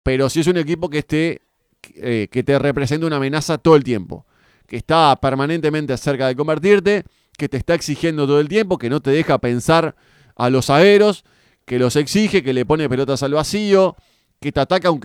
pero si es un equipo que que te representa una amenaza todo el tiempo, que está permanentemente cerca de convertirte, que te está exigiendo todo el tiempo, que no te deja pensar a los zagueros, que los exige, que le pone pelotas al vacío, que te ataca